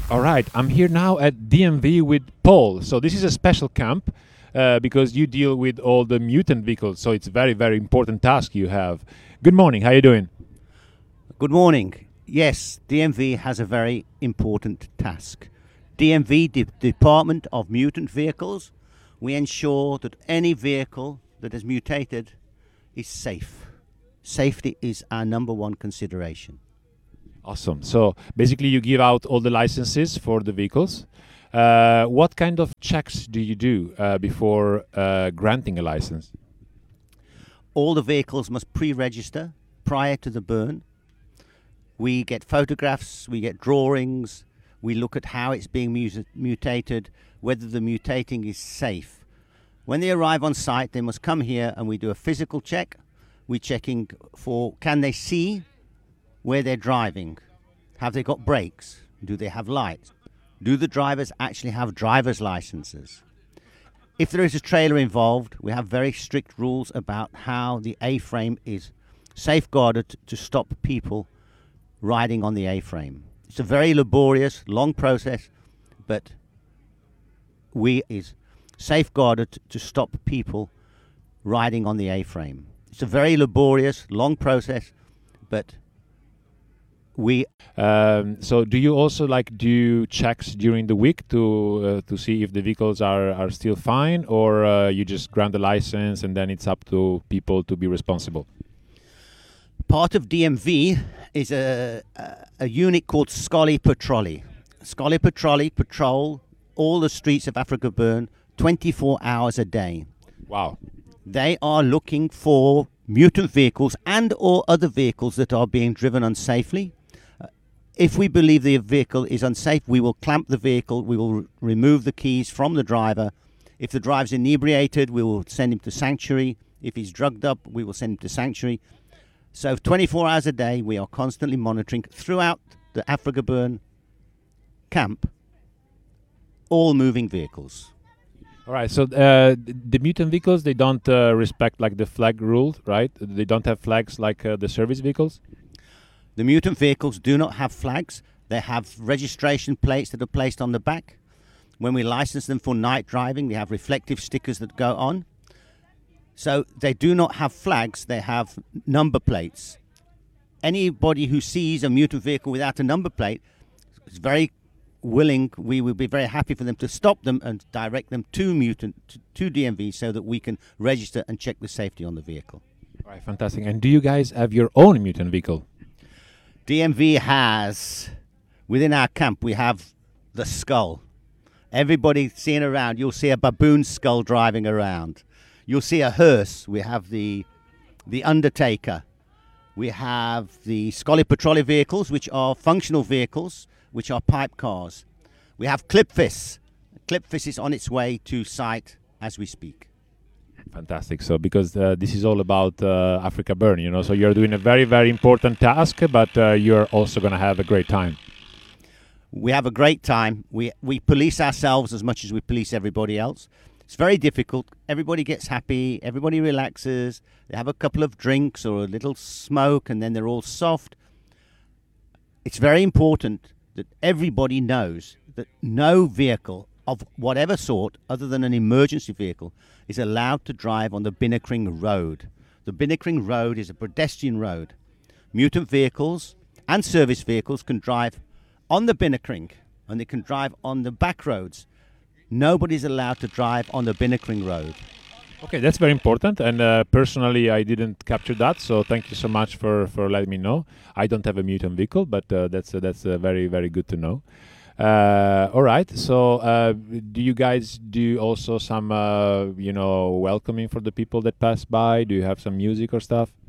All right, I'm here now at DMV with Paul. So this is a special camp because you deal with all the mutant vehicles. So it's a very, very important task you have. Good morning. How are you doing? Good morning. Yes, DMV has a very important task. DMV, Department of Mutant Vehicles, we ensure that any vehicle that is mutated is safe. Safety is our number one consideration. Awesome. So basically, you give out all the licenses for the vehicles. What kind of checks do you do before granting a license? All the vehicles must pre-register prior to the burn. We get photographs, we get drawings, we look at how it's being mutated, whether the mutating is safe. When they arrive on site, they must come here and we do a physical check. We're checking for, can they see where they're driving? Have they got brakes? Do they have lights? Do the drivers actually have driver's licenses? If there is a trailer involved, we have very strict rules about how the A-frame is safeguarded to stop people riding on the A-frame. It's a very laborious, long process, but is safeguarded to stop people riding on the A-frame. It's a very laborious, long process, but so do you also do checks during the week to see if the vehicles are still fine, or you just grant the license and then it's up to people to be responsible? Part of DMV is a unit called Scully Patrolli. Scully Patrolli patrol all the streets of Africa Burn 24 hours a day. Wow. They are looking for mutant vehicles and or other vehicles that are being driven unsafely. If we believe the vehicle is unsafe, we will clamp the vehicle, we will remove the keys from the driver. If the driver's inebriated, we will send him to sanctuary. If he's drugged up, we will send him to sanctuary. So 24 hours a day, we are constantly monitoring throughout the Africa Burn camp all moving vehicles. All right, so the mutant vehicles, they don't respect the flag rule, right? They don't have flags like the service vehicles? The mutant vehicles do not have flags. They have registration plates that are placed on the back. When we license them for night driving, they have reflective stickers that go on. So they do not have flags, they have number plates. Anybody who sees a mutant vehicle without a number plate is very willing, we will be very happy for them to stop them and direct them to DMV so that we can register and check the safety on the vehicle. All right, fantastic. And do you guys have your own mutant vehicle? DMV has, within our camp, we have the skull. Everybody seeing around, you'll see a baboon skull driving around. You'll see a hearse. We have the Undertaker. We have the Scully Patrolli vehicles, which are functional vehicles, which are pipe cars. We have Clipfis. Clipfis is on its way to site as we speak. Fantastic. So because this is all about Africa Burn, so you're doing a very, very important task, but you're also going to have a great time. We have a great time. We police ourselves as much as we police everybody else. It's very difficult. Everybody gets happy. Everybody relaxes. They have a couple of drinks or a little smoke, and then they're all soft. It's very important that everybody knows that no vehicle of whatever sort, other than an emergency vehicle, is allowed to drive on the Binnekring Road. The Binnekring Road is a pedestrian road. Mutant vehicles and service vehicles can drive on the Binnekring, and they can drive on the back roads. Nobody's allowed to drive on the Binnekring Road. Okay, that's very important, and personally I didn't capture that, so thank you so much for letting me know. I don't have a mutant vehicle, but that's very, very good to know. All right, so do you guys do also some welcoming for the people that pass by? Do you have some music or stuff?